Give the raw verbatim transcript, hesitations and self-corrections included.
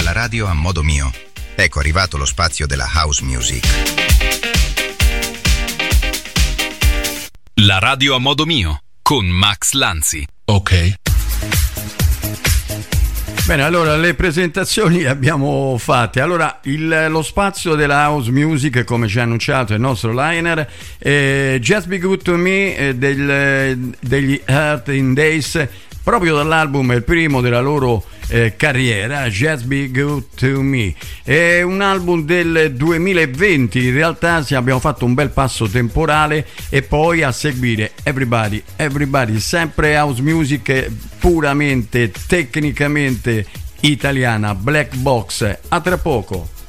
la radio a modo mio. Ecco arrivato lo spazio della house music. La radio a modo mio con Max Lanzi. Ok. Bene, allora le presentazioni le abbiamo fatte. Allora il, lo spazio della house music, come ci ha annunciato il nostro liner, eh, Just Be Good To Me eh, del, degli Earth in Days, proprio dall'album, il primo della loro eh, carriera, Just Be Good To Me. È un album del duemilaventi, in realtà abbiamo fatto un bel passo temporale e poi a seguire Everybody, Everybody, sempre house music puramente, tecnicamente italiana, Black Box. A tra poco.